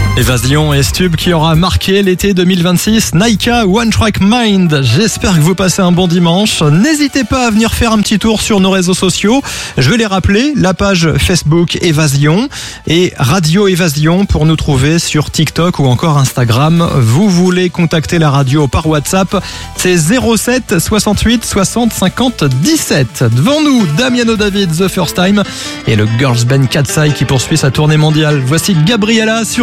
Évasion et Stub qui aura marqué l'été 2026, Naika One Track Mind. J'espère que vous passez un bon dimanche. N'hésitez pas à venir faire un petit tour sur nos réseaux sociaux. Je vais les rappeler, la page Facebook Évasion et Radio Évasion pour nous trouver sur TikTok ou encore Instagram. Vous voulez contacter la radio par WhatsApp, c'est 07 68 60 50 17. Devant nous, Damiano David, The First Time et le girls band Katseye qui poursuit sa tournée mondiale. Voici Gabriella sur